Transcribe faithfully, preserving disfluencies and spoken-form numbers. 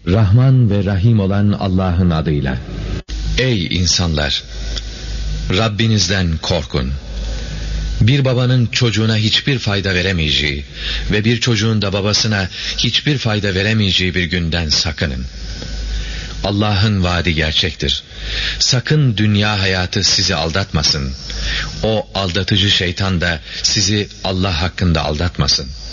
Rahman ve Rahim olan Allah'ın adıyla. Ey insanlar! Rabbinizden korkun. Bir babanın çocuğuna hiçbir fayda veremeyeceği ve bir çocuğun da babasına hiçbir fayda veremeyeceği bir günden sakının. Allah'ın vaadi gerçektir. Sakın dünya hayatı sizi aldatmasın. O aldatıcı şeytan da sizi Allah hakkında aldatmasın.